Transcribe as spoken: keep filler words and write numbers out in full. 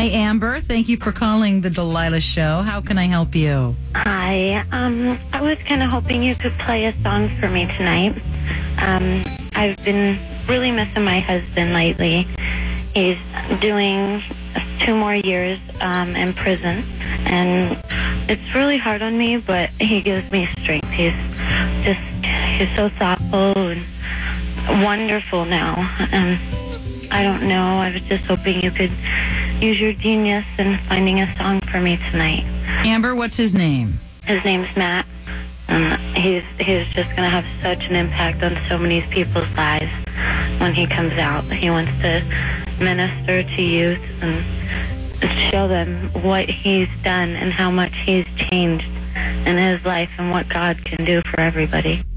Hi, Amber. Thank you for calling the Delilah Show. How can I help you? Hi. Um, I was kind of hoping you could play a song for me tonight. Um, I've been really missing my husband lately. He's doing two more years um, in prison, and it's really hard on me, but he gives me strength. He's just, he's so thoughtful and wonderful now. And I don't know, I was just hoping you could use your genius in finding a song for me tonight. Amber, what's his name? His name's Matt. Um, he's he's just going to have such an impact on so many people's lives when he comes out. He wants to minister to youth and show them what he's done and how much he's changed in his life and what God can do for everybody.